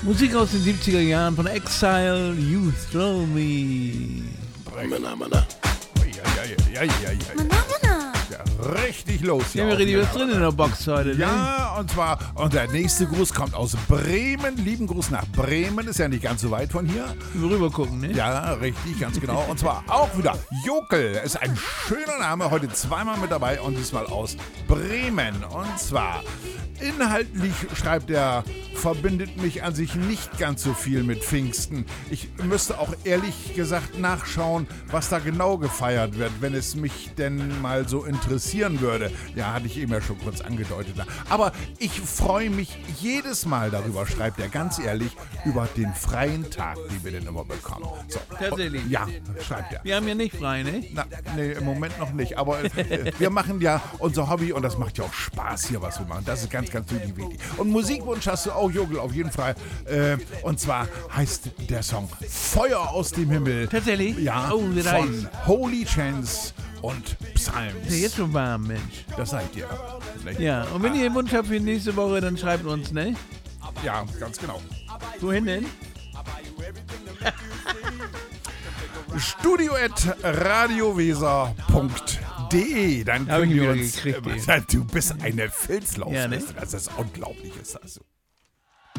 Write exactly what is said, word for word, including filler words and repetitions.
Musik aus den siebziger Jahren von Exile, You Throw Me. Mana, mana. Ja, ja, ja, ja, ja. Mana, mana. Ja, richtig los. Wir haben ja richtig was drin in der Box heute, ne? Ja, und zwar, und der nächste Gruß kommt aus Bremen. Lieben Gruß nach Bremen, ist ja nicht ganz so weit von hier. Rüber gucken, ne? Ja, richtig, ganz genau. Und zwar auch wieder Jokel. Ist ein schöner Name, heute zweimal mit dabei und diesmal aus Bremen. Und zwar inhaltlich schreibt er, verbindet mich an sich nicht ganz so viel mit Pfingsten. Ich müsste auch ehrlich gesagt nachschauen, was da genau gefeiert wird, wenn es mich denn mal so interessieren würde. Ja, hatte ich eben ja schon kurz angedeutet. Aber ich freue mich jedes Mal darüber, schreibt er ganz ehrlich, über den freien Tag, den wir denn immer bekommen. So. Tatsächlich? Ja, schreibt er. Wir haben ja nicht frei, ne? Na, nee, im Moment noch nicht. Aber äh, wir machen ja unser Hobby und das macht ja auch Spaß hier, was wir machen. Das ist ganz, ganz wichtig. Und Musikwunsch hast du auch, Jogel, auf jeden Fall. Äh, und zwar heißt der Song Feuer aus dem Himmel. Tatsächlich? Ja, Oh, wie von nice. Holy Chance und Psalms. Ist ja jetzt schon warm, Mensch. Das seid ihr. Nicht? Ja, und wenn ihr einen Wunsch habt für nächste Woche, dann schreibt uns, ne? Ja, ganz genau. Wohin denn? Studio at radioweser punkt de. Dann Hab ich können wir wieder uns. gekriegt, äh, du bist eine Filzlaus. Ja, ne? Das ist unglaublich, ist das so.